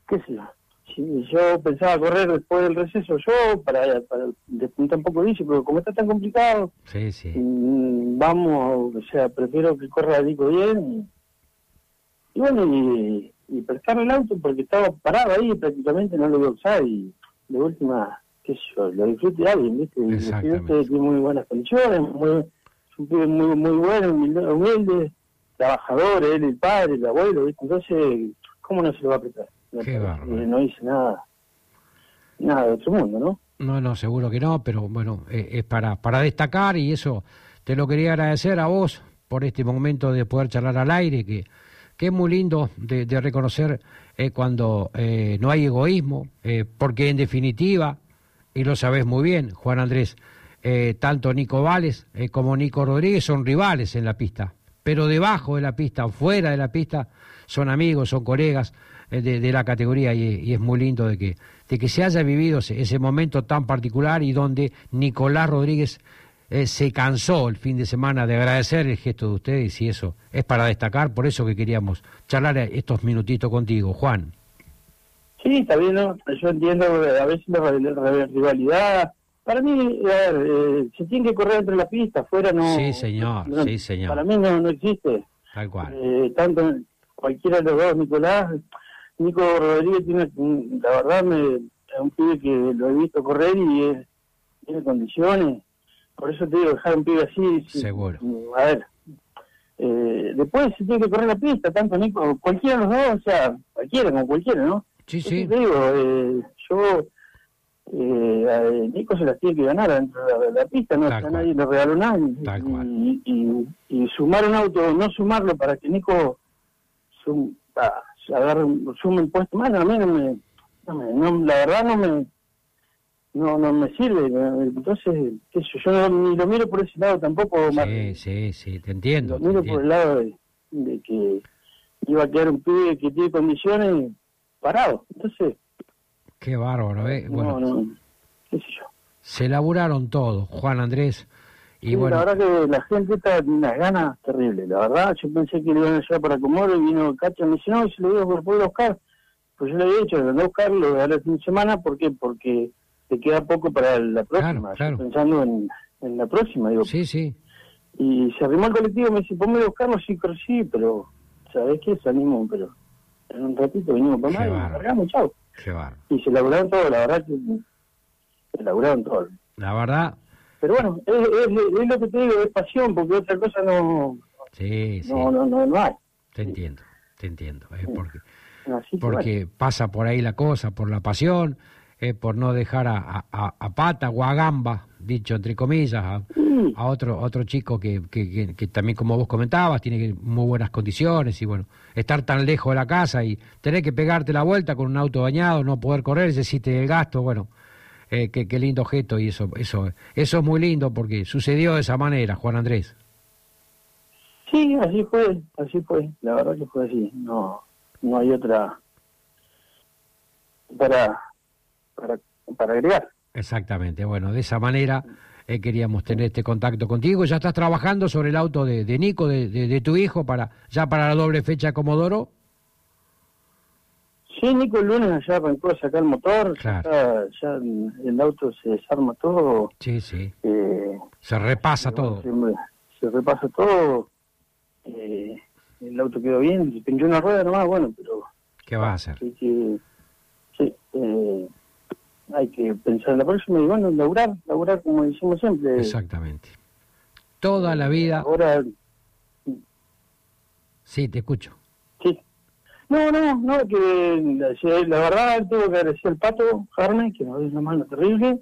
qué sé yo. Si yo pensaba correr después del receso, yo, para despuntar un poco de bici, pero como está tan complicado, Sí. vamos, o sea, prefiero que corra Nico bien, y bueno, y prestarle el auto, porque estaba parado ahí, prácticamente no lo voy a usar, y de última, qué sé yo, lo disfrute alguien, ¿viste? Y el pibe tiene muy buenas condiciones, es un pibe muy bueno, humilde, trabajador, él, el padre, el abuelo, ¿viste? Entonces, ¿cómo no se lo va a prestar? Qué bárbaro. No hice nada de otro mundo, ¿no? No, seguro que no, pero bueno, es para destacar, y eso te lo quería agradecer a vos por este momento de poder charlar al aire, que es muy lindo de reconocer cuando no hay egoísmo, porque en definitiva, y lo sabés muy bien, Juan Andrés, tanto Nico Vales como Nico Rodríguez son rivales en la pista, pero debajo de la pista, fuera de la pista, son amigos, son colegas de la categoría, y es muy lindo de que se haya vivido ese momento tan particular, y donde Nicolás Rodríguez se cansó el fin de semana de agradecer el gesto de ustedes, y eso es para destacar. Por eso que queríamos charlar estos minutitos contigo, Juan. Sí, está bien, ¿no? Yo entiendo a veces la rivalidad. Para mí, a ver, se tiene que correr entre la pista, afuera no. Sí, señor. Para mí no existe. Tal cual. Tanto cualquiera de los dos, Nico Rodríguez la verdad, es un pibe que lo he visto correr y tiene condiciones. Por eso te digo, dejar un pibe así. Seguro. A ver, después se tiene que correr la pista, tanto Nico, cualquiera de los dos, o sea, cualquiera, ¿no? Sí. Te digo, Nico se las tiene que ganar dentro de la pista, no a nadie le regaló nada. Y sumar un auto, no sumarlo para que Nico sume un puesto más, a mí la verdad no me sirve. Entonces, qué sé yo ni lo miro por ese lado tampoco. Sí, te entiendo. Lo miro por el lado de que iba a quedar un pibe que tiene condiciones parado. Entonces, qué bárbaro, ¿eh? Bueno, qué sé yo. Se laburaron todos, Juan Andrés. Y sí, bueno, la verdad que la gente está con unas ganas terribles. La verdad, yo pensé que le iban a llevar para Comoro, y vino Cacha y me dice, no, y se lo digo que lo puedo buscar. Pues yo le había dicho, lo voy a buscar, lo voy a dar el fin de semana. ¿Por qué? Porque te queda poco para la próxima. Claro. Yo pensando en la próxima, digo. Sí. Y se arrimó el colectivo, me dice, ponme a buscarlo, sí, pero ¿sabés qué? Salimos, pero en un ratito venimos para más y nos cargamos, chau. Qué bárbaro. Y se laburaron todo, la verdad que se laburaron todo. La verdad. Pero bueno, es lo que te digo, es pasión, porque otra cosa no... Sí. No hay. Te entiendo. Así porque pasa por ahí la cosa, por la pasión, por no dejar a pata o a gamba, dicho entre comillas, a otro chico que también, como vos comentabas, tiene muy buenas condiciones, y bueno, estar tan lejos de la casa y tener que pegarte la vuelta con un auto dañado, no poder correr, hiciste el gasto, bueno, qué lindo gesto, y eso es muy lindo, porque sucedió de esa manera, Juan Andrés. Sí, así fue, la verdad que fue así, no hay otra para agregar. Exactamente, bueno, de esa manera queríamos tener este contacto contigo. ¿Ya estás trabajando sobre el auto de Nico, de tu hijo, para la doble fecha de Comodoro? Sí, Nico el lunes allá arrancó a sacar el motor, claro. ya el auto se desarma todo. Sí. Se repasa todo. Se repasa todo, el auto quedó bien, se pinchó una rueda nomás, bueno, pero... ¿Qué vas a hacer? Hay que pensar en la próxima y bueno, laburar como decimos siempre. Exactamente. Toda la vida... Ahora... Sí, te escucho. Sí. No, que la verdad tengo que agradecer al Pato Jarme, que nos dio una mano terrible,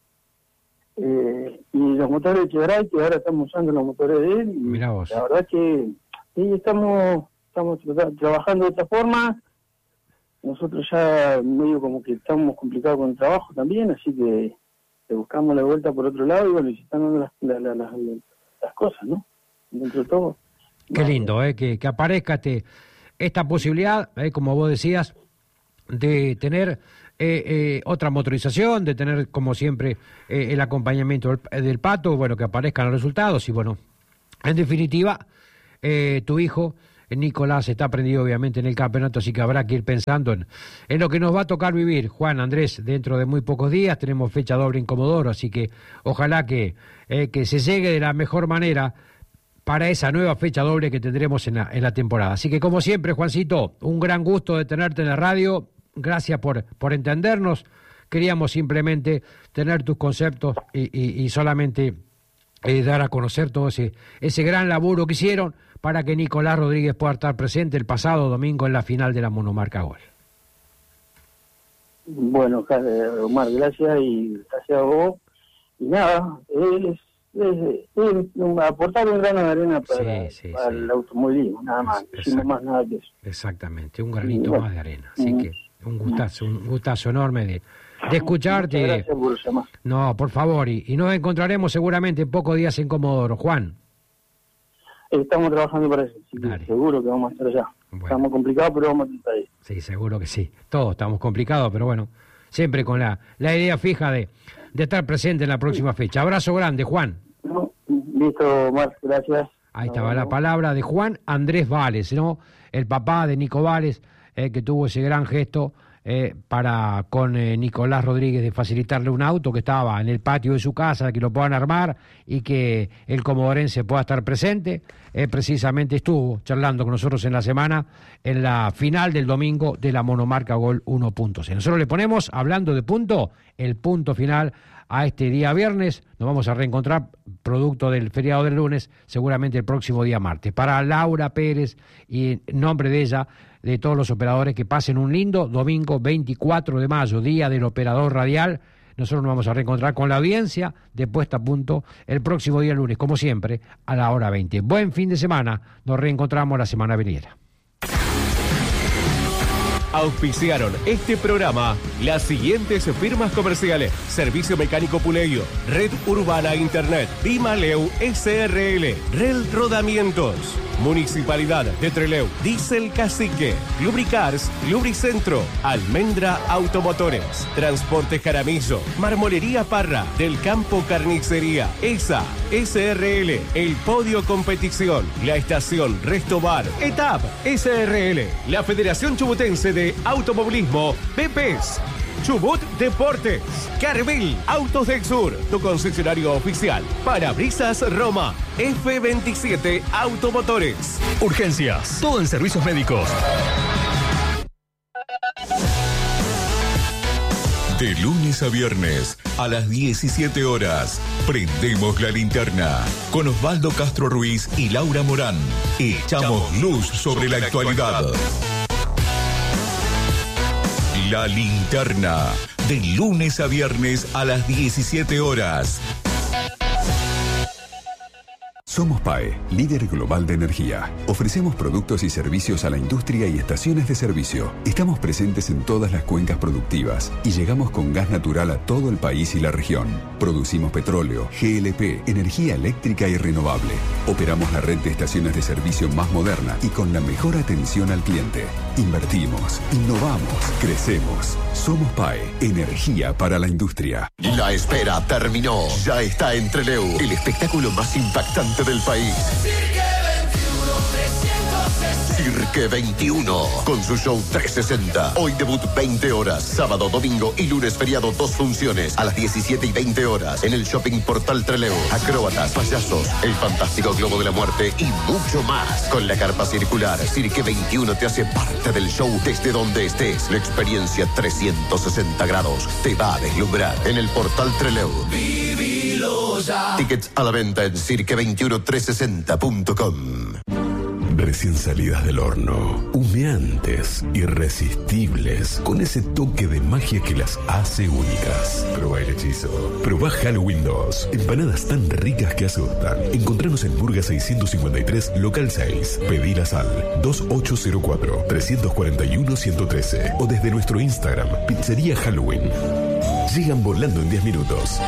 y los motores de Chegaray, que ahora estamos usando los motores de él, y mirá vos. La verdad que sí, estamos trabajando de otra forma. Nosotros ya medio como que estamos complicados con el trabajo también, así que le buscamos la vuelta por otro lado, y bueno, y se están dando las cosas, ¿no? Dentro de todo. Qué lindo, que aparezca esta posibilidad, como vos decías, de tener otra motorización, de tener, como siempre, el acompañamiento del Pato, bueno, que aparezcan los resultados, y bueno, en definitiva, tu hijo Nicolás está prendido obviamente en el campeonato, así que habrá que ir pensando en lo que nos va a tocar vivir. Juan, Andrés, dentro de muy pocos días tenemos fecha doble en Comodoro, así que ojalá que se llegue de la mejor manera para esa nueva fecha doble que tendremos en la temporada. Así que como siempre, Juancito, un gran gusto de tenerte en la radio, gracias por entendernos, queríamos simplemente tener tus conceptos y solamente dar a conocer todo ese gran laburo que hicieron para que Nicolás Rodríguez pueda estar presente el pasado domingo en la final de la Monomarca Gol. Bueno, Omar, gracias y gracias a vos. Y nada, es aportar un grano de arena para el automovilismo, nada más, no más nada que eso. Exactamente, un granito más de arena. Así que un gustazo enorme de escucharte. Muchas gracias por llamar. No, por favor, y nos encontraremos seguramente en pocos días en Comodoro. Juan. Estamos trabajando para eso, sí, seguro que vamos a estar allá. Bueno. Estamos complicados, pero vamos a estar ahí. Sí, seguro que sí. Todos estamos complicados, pero bueno, siempre con la idea fija de estar presente en la próxima fecha. Abrazo grande, Juan. Listo, Omar, gracias. Ahí estaba la palabra de Juan Andrés Vales, ¿no? El papá de Nico Vales, que tuvo ese gran gesto con Nicolás Rodríguez de facilitarle un auto que estaba en el patio de su casa, que lo puedan armar y que el comodorense pueda estar presente. Precisamente estuvo charlando con nosotros en la semana en la final del domingo de la Monomarca Gol 1.0. Nosotros le ponemos, hablando de punto, el punto final a este día viernes. Nos vamos a reencontrar producto del feriado del lunes, seguramente el próximo día martes. Para Laura Pérez y en nombre de ella, de todos los operadores, que pasen un lindo domingo 24 de mayo, día del operador radial. Nosotros nos vamos a reencontrar con la audiencia de Puesta a Punto el próximo día lunes, como siempre, a la hora 20. Buen fin de semana, nos reencontramos la semana venidera. Auspiciaron este programa las siguientes firmas comerciales: Servicio Mecánico Puleio, Red Urbana Internet, Bimaleu SRL, Rel Rodamientos, Municipalidad de Trelew, Diesel Cacique, Lubricars, Lubricentro, Almendra Automotores, Transporte Jaramillo, Marmolería Parra, Del Campo Carnicería, ESA, SRL, El Podio Competición, La Estación Restobar, ETAP, SRL, la Federación Chubutense de Automovilismo, PEPES, Chubut Deportes, Carvel Autos del Sur, tu concesionario oficial, Parabrisas Roma, F27 Automotores. Urgencias, todo en servicios médicos. De lunes a viernes, a las 17 horas, prendemos la linterna con Osvaldo Castro Ruiz y Laura Morán. Echamos luz sobre la actualidad. La linterna, de lunes a viernes a las 17 horas. Somos PAE, líder global de energía. Ofrecemos productos y servicios a la industria y estaciones de servicio. Estamos presentes en todas las cuencas productivas y llegamos con gas natural a todo el país y la región. Producimos petróleo, GLP, energía eléctrica y renovable. Operamos la red de estaciones de servicio más moderna y con la mejor atención al cliente. Invertimos, innovamos, crecemos. Somos PAE, energía para la industria. La espera terminó. Ya está en Trelew, el espectáculo más impactante del país. Cirque 21, con su show 360. Hoy debut 20 horas, sábado, domingo y lunes feriado 2 funciones a las 17 y 20 horas en el Shopping Portal Trelew. Acróbatas, payasos, el fantástico Globo de la Muerte y mucho más. Con la carpa circular, Cirque 21 te hace parte del show desde donde estés. La experiencia 360 grados te va a deslumbrar en el Portal Trelew. Vivilo ya. Tickets a la venta en cirque21360.com. Recién salidas del horno, humeantes, irresistibles, con ese toque de magia que las hace únicas. Probá el hechizo. Probá Halloween 2. Empanadas tan ricas que asustan. Encontranos en Burga 653, local 6. Pedilas al 2804-341-113 o desde nuestro Instagram, Pizzería Halloween. Llegan volando en 10 minutos.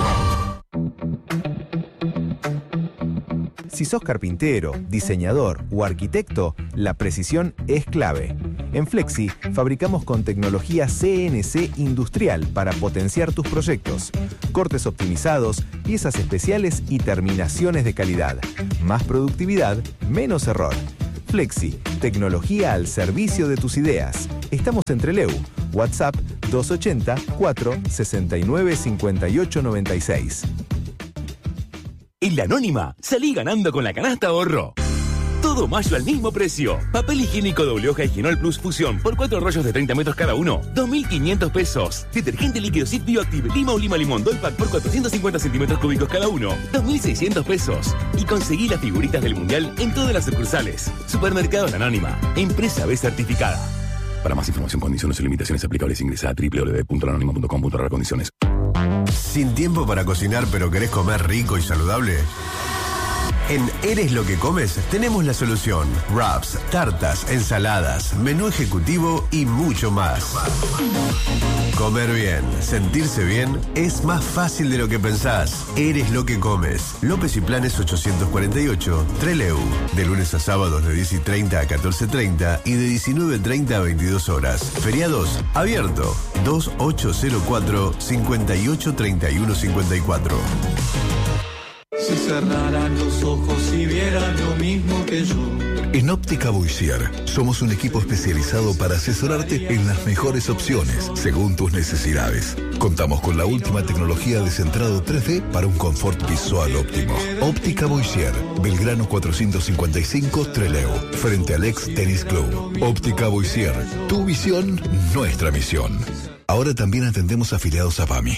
Si sos carpintero, diseñador o arquitecto, la precisión es clave. En Flexi fabricamos con tecnología CNC industrial para potenciar tus proyectos. Cortes optimizados, piezas especiales y terminaciones de calidad. Más productividad, menos error. Flexi, tecnología al servicio de tus ideas. Estamos en Trelew. WhatsApp 280 4 69 58 96. En La Anónima, salí ganando con la canasta ahorro. Todo mayo al mismo precio. Papel higiénico doble hoja Higienol Plus Fusión por 4 rollos de 30 metros cada uno, 2.500 pesos. Detergente líquido Cif Bioactive Lima o Lima Limón Dolpack por 450 centímetros cúbicos cada uno, 2.600 pesos. Y conseguí las figuritas del Mundial en todas las sucursales. Supermercados La Anónima, empresa B certificada. Para más información, condiciones y limitaciones aplicables, ingresa a www.lanonima.com.ar/condiciones. ¿Sin tiempo para cocinar pero querés comer rico y saludable? En Eres lo que comes tenemos la solución. Wraps, tartas, ensaladas, menú ejecutivo y mucho más. Comer bien, sentirse bien es más fácil de lo que pensás. Eres lo que comes. López y Planes 848, Trelew. De lunes a sábados de 10:30 a 14:30 y de 19:30 a 22 horas. Feriados, abierto. 2804 58 31 54. Si cerraran los ojos y vieran lo mismo que yo. En Óptica Boissier somos un equipo especializado para asesorarte en las mejores opciones según tus necesidades. Contamos con la última tecnología de centrado 3D para un confort visual óptimo. Óptica Boissier, Belgrano 455 Trelew, frente al ex Tennis Club. Óptica Boissier, tu visión, nuestra misión. Ahora también atendemos afiliados a PAMI.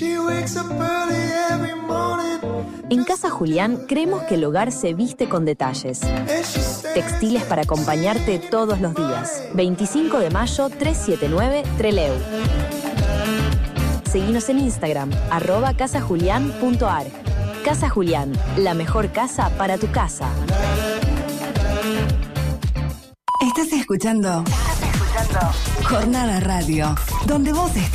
En Casa Julián creemos que el hogar se viste con detalles. Textiles para acompañarte todos los días. 25 de mayo 379 Trelew. Seguinos en Instagram, @casajulián.ar. Casa Julián, la mejor casa para tu casa. Estás escuchando Jornada Radio, donde vos estás.